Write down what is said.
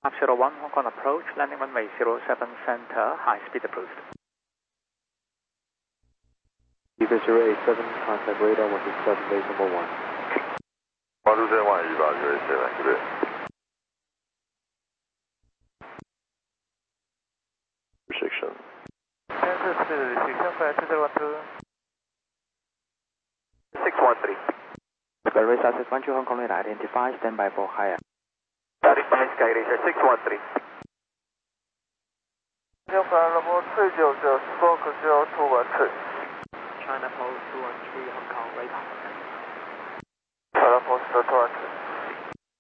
01 Hong Kong approach, landing runway 07 center, high speed approved. Viva 087, contact radar 167, base number 1. 127 Eva 087, good day. Restriction. Cancel speed restriction, flight 2012. 613. Skyracer 612 Hong Kong radar identify, stand by for higher. Identify Skyracer 613. Level 300, stroke 0213. China Post 213 Hong Kong radar. China Post 213.